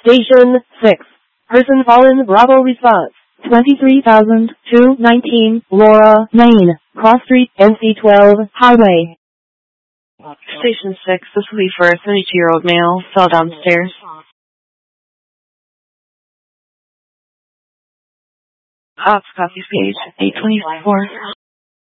Station 6. Person fallen. Bravo response. 23,219 Laura Lane, Cross Street, NC12 Highway. Station 6, this will be for a 32-year-old male, fell downstairs. Ops, copy page 824.